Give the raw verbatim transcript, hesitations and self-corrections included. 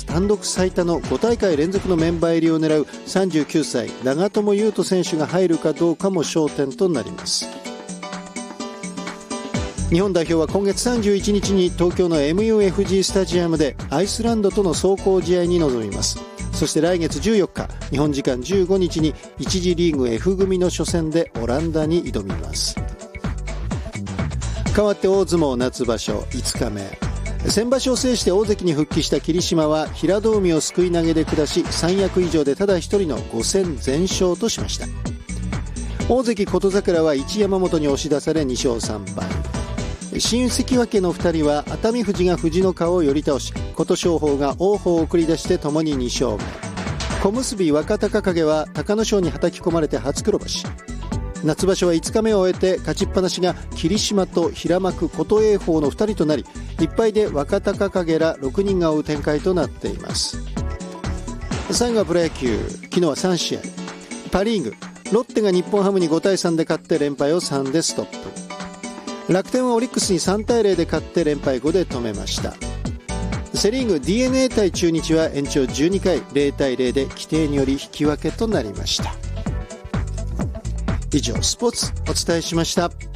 ツ単独最多のご大会連続のメンバー入りを狙うさんじゅうきゅうさい長友佑都選手が入るかどうかも焦点となります。日本代表は今月さんじゅういちにちに東京の エムユーエフジー スタジアムでアイスランドとの壮行試合に臨みます。そして来月じゅうよっか日本時間じゅうごにちにいち次リーグ F 組の初戦でオランダに挑みます。変わって大相撲夏場所いつかめ、先場所を制して大関に復帰した霧島は平戸海をすくい投げで下し、三役以上でただ一人のご戦全勝としました。大関琴櫻は一山本に押し出されにしょうさんばい、新関脇のふたりは熱海富士が富士の顔を寄り倒し、琴勝峰が王鵬を送り出してともにに勝目、小結若隆景は隆の勝にはたき込まれて初黒星。夏場所はいつかめを終えて勝ちっぱなしが霧島と平幕琴栄鵬のふたりとなり、いっぱいで若隆景らろくにんが追う展開となっています。最後はプロ野球、昨日はさんしあい、パリーグロッテが日本ハムにごたいさんで勝って連敗をさんでストップ、楽天はオリックスにさんたいゼロで勝って連敗ごで止めました。セリーグ ディーエヌエー 対中日は延長じゅうにかいゼロたいゼロで規定により引き分けとなりました。以上スポーツお伝えしました。